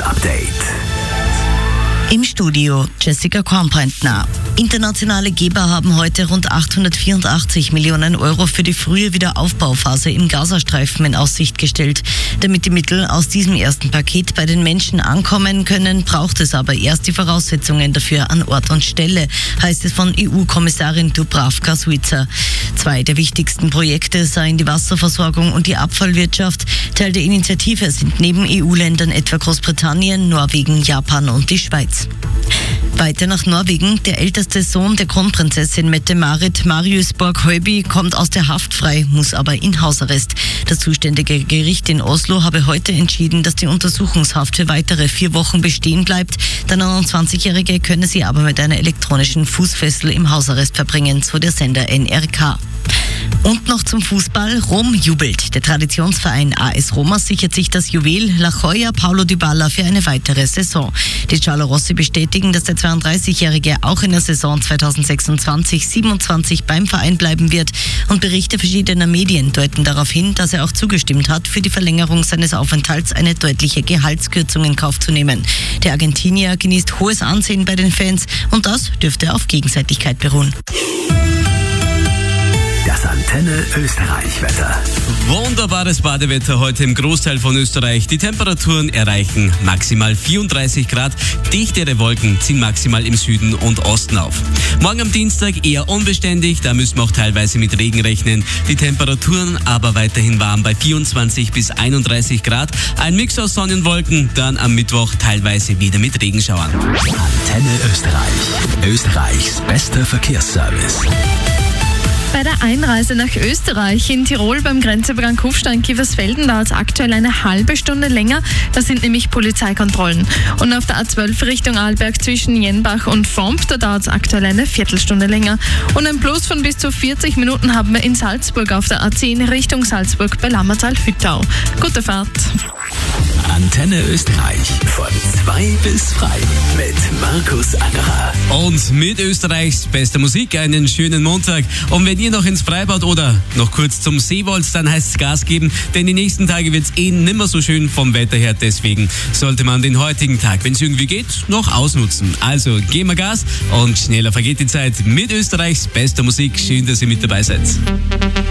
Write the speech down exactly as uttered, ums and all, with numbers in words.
Update. Im Studio Jessica Kornbrentner. Internationale Geber haben heute rund achthundertvierundachtzig Millionen Euro für die frühe Wiederaufbauphase im Gazastreifen in Aussicht gestellt. Damit die Mittel aus diesem ersten Paket bei den Menschen ankommen können, braucht es aber erst die Voraussetzungen dafür an Ort und Stelle, heißt es von E U-Kommissarin Dubravka-Šuica. Zwei der wichtigsten Projekte seien die Wasserversorgung und die Abfallwirtschaft. Teil der Initiative sind neben E U-Ländern etwa Großbritannien, Norwegen, Japan und die Schweiz. Weiter nach Norwegen. Der älteste Sohn der Kronprinzessin Mette-Marit, Marius Borg-Høiby, kommt aus der Haft frei, muss aber in Hausarrest. Das zuständige Gericht in Oslo habe heute entschieden, dass die Untersuchungshaft für weitere vier Wochen bestehen bleibt. Der neunundzwanzigjährige könne sie aber mit einer elektronischen Fußfessel im Hausarrest verbringen, so der Sender N R K. Und noch zum Fußball. Rom jubelt. Der Traditionsverein A S Roma sichert sich das Juwel La Joya Paulo Dybala für eine weitere Saison. Die Giallorossi bestätigen, dass der zweiunddreißigjährige auch in der Saison zweitausendsechsundzwanzig siebenundzwanzig beim Verein bleiben wird. Und Berichte verschiedener Medien deuten darauf hin, dass er auch zugestimmt hat, für die Verlängerung seines Aufenthalts eine deutliche Gehaltskürzung in Kauf zu nehmen. Der Argentinier genießt hohes Ansehen bei den Fans und das dürfte auf Gegenseitigkeit beruhen. Das Antenne Österreich-Wetter. Wunderbares Badewetter heute im Großteil von Österreich. Die Temperaturen erreichen maximal vierunddreißig Grad. Dichtere Wolken ziehen maximal im Süden und Osten auf. Morgen am Dienstag eher unbeständig, da müssen wir auch teilweise mit Regen rechnen. Die Temperaturen aber weiterhin warm bei vierundzwanzig bis einunddreißig Grad. Ein Mix aus Sonne und Wolken, dann am Mittwoch teilweise wieder mit Regenschauern. Antenne Österreich. Österreichs bester Verkehrsservice. Bei der Einreise nach Österreich in Tirol beim Grenzübergang Kufstein-Kiefersfelden dauert es aktuell eine halbe Stunde länger. Das sind nämlich Polizeikontrollen. Und auf der A zwölf Richtung Arlberg zwischen Jenbach und Fromp, da dauert es aktuell eine Viertelstunde länger. Und ein Plus von bis zu vierzig Minuten haben wir in Salzburg auf der A zehn Richtung Salzburg bei Lammertal-Hüttau. Gute Fahrt. Antenne Österreich von zwei bis frei mit Markus Angerer. Und mit Österreichs bester Musik einen schönen Montag. Und wenn ihr noch ins Freibad oder noch kurz zum See wollt, dann heißt es Gas geben, denn die nächsten Tage wird es eh nimmer so schön vom Wetter her. Deswegen sollte man den heutigen Tag, wenn es irgendwie geht, noch ausnutzen. Also geben wir Gas und schneller vergeht die Zeit mit Österreichs bester Musik. Schön, dass ihr mit dabei seid.